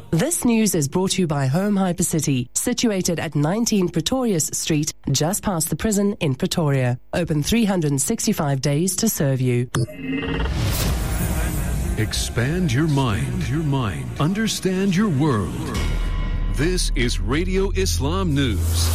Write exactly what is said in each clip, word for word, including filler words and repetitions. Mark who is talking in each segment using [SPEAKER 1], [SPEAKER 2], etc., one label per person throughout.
[SPEAKER 1] This news is brought to you by Home Hypercity, situated at nineteen Pretorius Street, just past the prison in Pretoria. Open three hundred sixty-five days to serve you.
[SPEAKER 2] Expand your mind, your mind. Understand your world. This is Radio Islam News.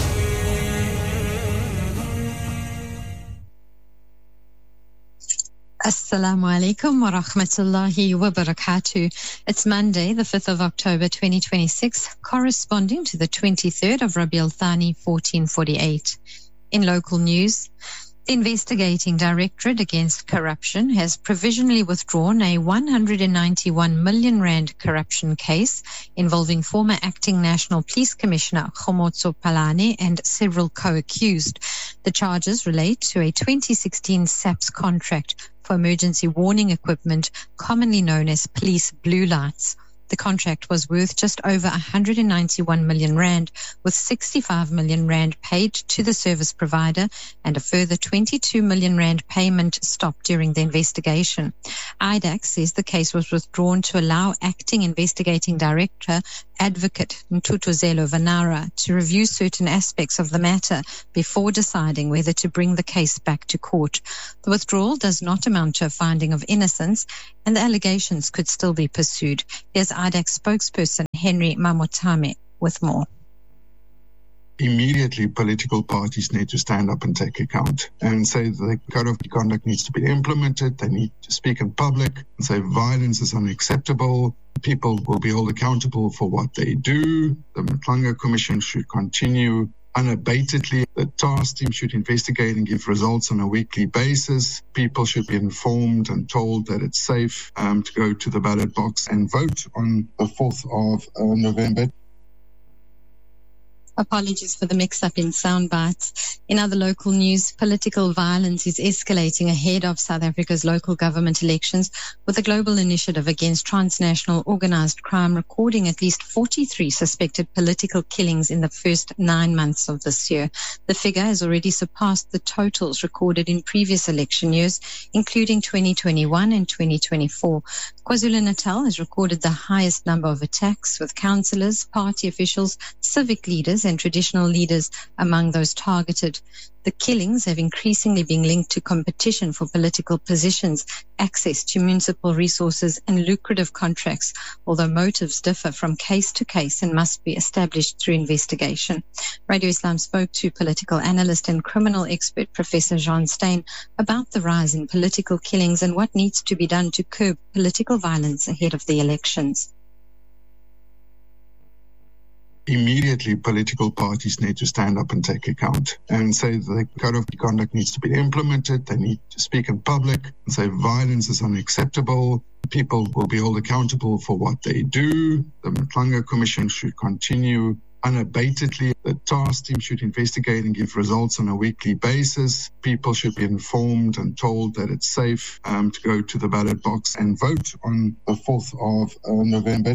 [SPEAKER 3] Assalamu alaikum wa rahmatullahi wa barakatuh. It's Monday, the fifth of October, twenty twenty-six, corresponding to the twenty-third of Rabiul Thani, fourteen forty-eight. In local news, the Investigating Directorate Against Corruption has provisionally withdrawn a one hundred ninety-one million rand corruption case involving former Acting National Police Commissioner Khomotso Palane and several co-accused. The charges relate to a twenty sixteen SAPS contract for emergency warning equipment, commonly known as police blue lights. The contract was worth just over one hundred ninety-one million rand, with sixty-five million rand paid to the service provider and a further twenty-two million rand payment stopped during the investigation. I D A C says the case was withdrawn to allow Acting Investigating Director Advocate Ntutuzelo Vanara to review certain aspects of the matter before deciding whether to bring the case back to court. The withdrawal does not amount to a finding of innocence, and the allegations could still be pursued. Here's I D A C spokesperson Henry Mamotame with more.
[SPEAKER 4] Immediately, political parties need to stand up and take account and say that the code of conduct needs to be implemented. They need to speak in public and say violence is unacceptable. People will be held accountable for what they do. The Mhlanga Commission should continue unabatedly. The task team should investigate and give results on a weekly basis. People should be informed and told that it's safe um, to go to the ballot box and vote on the fourth of uh, November.
[SPEAKER 3] Apologies for the mix-up in sound bites. In other local news, political violence is escalating ahead of South Africa's local government elections, with a global initiative against transnational organized crime recording at least forty-three suspected political killings in the first nine months of this year. The figure has already surpassed the totals recorded in previous election years, including twenty twenty-one and twenty twenty-four. KwaZulu-Natal has recorded the highest number of attacks, with councillors, party officials, civic leaders and traditional leaders among those targeted. The killings have increasingly been linked to competition for political positions, access to municipal resources and lucrative contracts, although motives differ from case to case and must be established through investigation. Radio Islam spoke to political analyst and criminal expert Professor Jean Steyn about the rise in political killings and what needs to be done to curb political violence ahead of the elections.
[SPEAKER 4] Immediately, political parties need to stand up and take account and say that the code of conduct needs to be implemented. They need to speak in public and say violence is unacceptable. People will be held accountable for what they do. The Mhlanga Commission should continue unabatedly. The task team should investigate and give results on a weekly basis. People should be informed and told that it's safe um, to go to the ballot box and vote on the fourth of uh, November.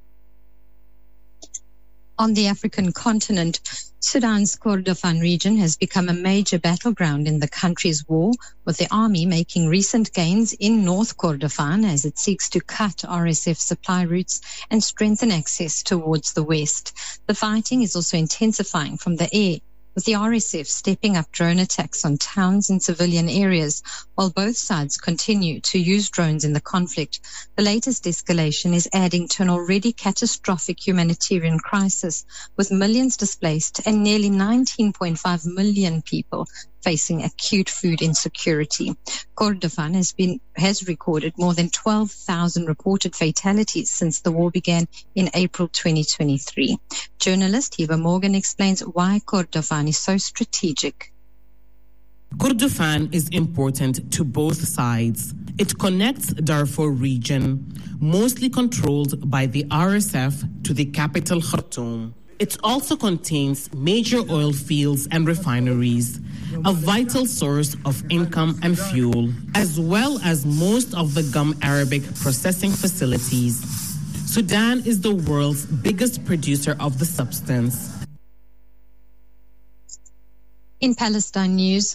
[SPEAKER 3] On the African continent, Sudan's Kordofan region has become a major battleground in the country's war, with the army making recent gains in North Kordofan as it seeks to cut R S F supply routes and strengthen access towards the west. The fighting is also intensifying from the air, with the R S F stepping up drone attacks on towns and civilian areas, while both sides continue to use drones in the conflict. The latest escalation is adding to an already catastrophic humanitarian crisis, with millions displaced and nearly nineteen point five million people facing acute food insecurity. Kordofan has been has recorded more than twelve thousand reported fatalities since the war began in April twenty twenty-three. Journalist Heber Morgan explains why Kordofan is so strategic.
[SPEAKER 5] Kordofan is important to both sides. It connects Darfur region, mostly controlled by the R S F, to the capital Khartoum. It also contains major oil fields and refineries, a vital source of income and fuel, as well as most of the gum Arabic processing facilities. Sudan is the world's biggest producer of the substance.
[SPEAKER 3] In Palestine news,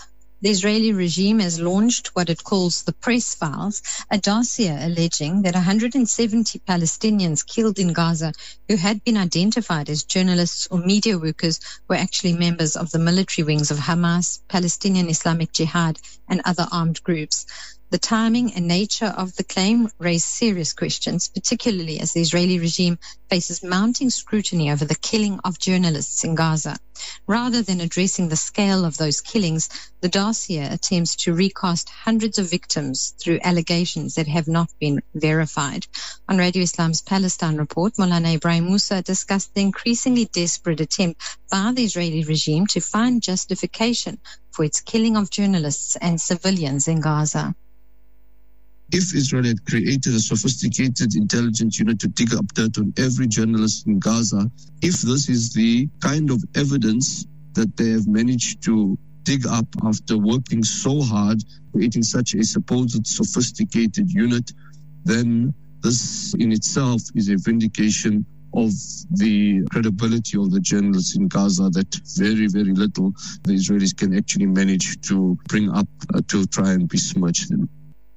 [SPEAKER 3] The Israeli regime has launched what it calls the press files, a dossier alleging that one hundred seventy Palestinians killed in Gaza who had been identified as journalists or media workers were actually members of the military wings of Hamas, Palestinian Islamic Jihad, and other armed groups. The timing and nature of the claim raise serious questions, particularly as the Israeli regime faces mounting scrutiny over the killing of journalists in Gaza. Rather than addressing the scale of those killings, the dossier attempts to recast hundreds of victims through allegations that have not been verified. On Radio Islam's Palestine report, Maulana Ibrahim Musa discussed the increasingly desperate attempt by the Israeli regime to find justification for its killing of journalists and civilians in Gaza.
[SPEAKER 6] If Israel had created a sophisticated intelligence unit to dig up dirt on every journalist in Gaza, if this is the kind of evidence that they have managed to dig up after working so hard, creating such a supposed sophisticated unit, then this in itself is a vindication of the credibility of the journalists in Gaza, that very, very little the Israelis can actually manage to bring up uh, to try and besmirch them.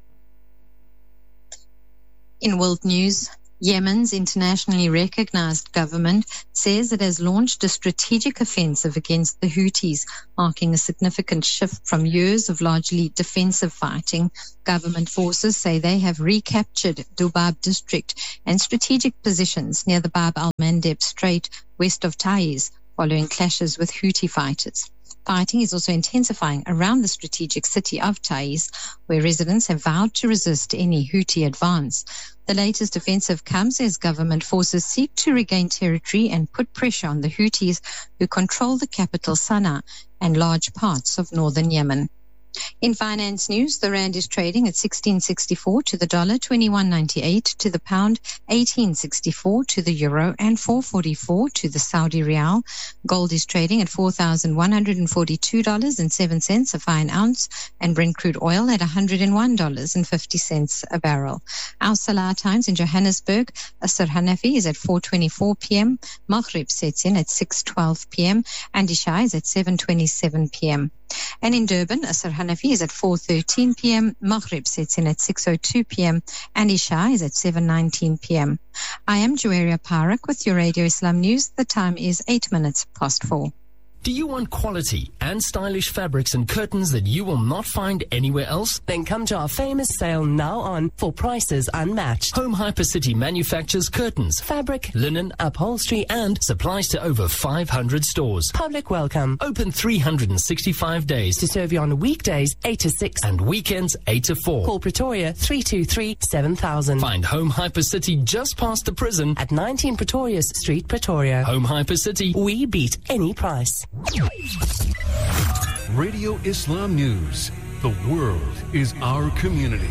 [SPEAKER 3] In world news, Yemen's internationally recognized government says it has launched a strategic offensive against the Houthis, marking a significant shift from years of largely defensive fighting. Government forces say they have recaptured Dubab district and strategic positions near the Bab al-Mandeb Strait west of Taiz, following clashes with Houthi fighters. Fighting is also intensifying around the strategic city of Taiz, where residents have vowed to resist any Houthi advance. The latest offensive comes as government forces seek to regain territory and put pressure on the Houthis, who control the capital Sana'a and large parts of northern Yemen. In finance news, the rand is trading at sixteen sixty-four to the dollar, twenty-one ninety-eight to the pound, eighteen sixty-four to the euro, and four forty-four to the Saudi rial. Gold is trading at four thousand one hundred forty-two dollars and seven cents a fine ounce, and Brent crude oil at one hundred one dollars and fifty cents a barrel. Our Salah times in Johannesburg, Asr Hanafi is at four twenty-four p.m., Maghrib sets in at six twelve p.m., and Isha is at seven twenty-seven p.m. And in Durban, Asr Hanafi is at four thirteen p.m., Maghrib sets in at six oh two p.m., and Isha is at seven nineteen p.m. I am Joeria Parak with your Radio Islam News. The time is eight minutes past four.
[SPEAKER 7] Do you want quality and stylish fabrics and curtains that you will not find anywhere else?
[SPEAKER 1] Then come to our famous sale now on for prices unmatched.
[SPEAKER 7] Home Hypercity manufactures curtains,
[SPEAKER 1] Fabric,
[SPEAKER 7] linen, upholstery, and supplies to over five hundred stores.
[SPEAKER 1] Public welcome.
[SPEAKER 7] Open three hundred sixty-five days
[SPEAKER 1] To serve you on weekdays eight to six
[SPEAKER 7] and weekends eight to four.
[SPEAKER 1] Call Pretoria three two three, seven thousand.
[SPEAKER 7] Find Home Hypercity just past the prison
[SPEAKER 1] At nineteen Pretorius Street, Pretoria.
[SPEAKER 7] Home Hypercity.
[SPEAKER 1] We beat any price.
[SPEAKER 2] Radio Islam News. The world is our community.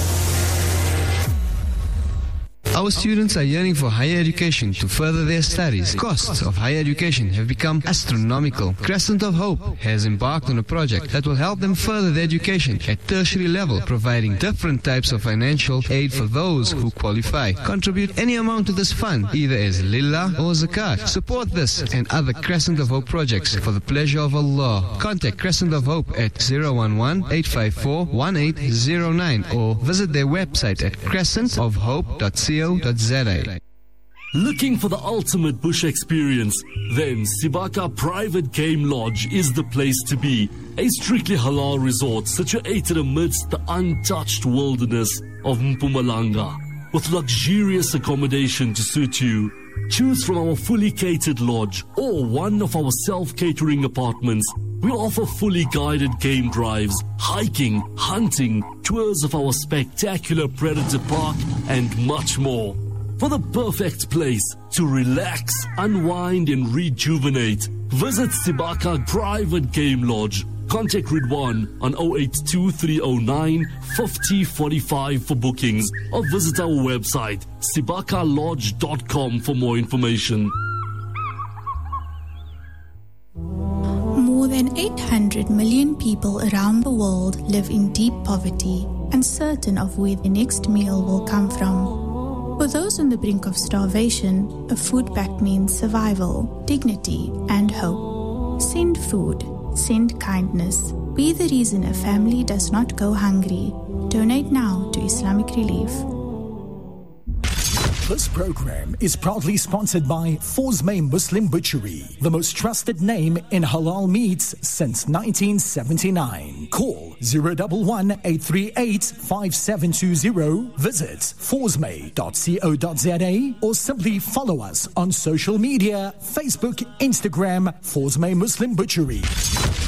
[SPEAKER 8] Our students are yearning for higher education to further their studies. Costs of higher education have become astronomical. Crescent of Hope has embarked on a project that will help them further their education at tertiary level, providing different types of financial aid for those who qualify. Contribute any amount to this fund, either as lillah or zakat. Support this and other Crescent of Hope projects for the pleasure of Allah. Contact Crescent of Hope at zero one one, eight five four, one eight zero nine or visit their website at crescent of hope dot co dot za.
[SPEAKER 9] Looking for the ultimate bush experience? Then Sibaka Private Game Lodge is the place to be. A strictly halal resort situated amidst the untouched wilderness of Mpumalanga, with luxurious accommodation to suit you. Choose from our fully catered lodge or one of our self-catering apartments. We offer fully guided game drives, hiking, hunting, tours of our spectacular Predator Park, and much more. For the perfect place to relax, unwind, and rejuvenate, visit Sibaka Private Game Lodge. Contact Ridwan on zero eight two three zero nine, five zero four five for bookings or visit our website sibaka lodge dot com for more information.
[SPEAKER 10] More than eight hundred million people around the world live in deep poverty, uncertain of where the next meal will come from. For those on the brink of starvation, a food pact means survival, dignity, and hope. Send food. Send kindness. Be the reason a family does not go hungry. Donate now to Islamic Relief.
[SPEAKER 11] This program is proudly sponsored by Forsmay Muslim Butchery, the most trusted name in halal meats since nineteen seventy-nine. Call zero one one, eight three eight, five seven two zero, visit forsmay dot co dot za, or simply follow us on social media, Facebook, Instagram, Forsmay Muslim Butchery.